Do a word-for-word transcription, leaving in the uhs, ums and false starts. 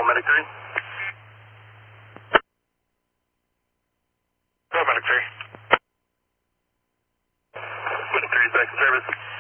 call Medic three. Go Medic three. Medic three is back in service.